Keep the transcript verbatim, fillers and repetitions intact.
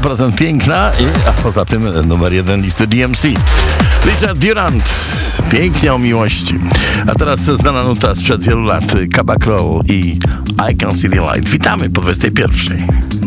procent piękna, i, a poza tym numer jeden listy D M C. Richard Durant, pięknie o miłości. A teraz znana nuta sprzed wielu lat, Cabak Roll i I Can See The Light. Witamy po dwudziestej pierwszej.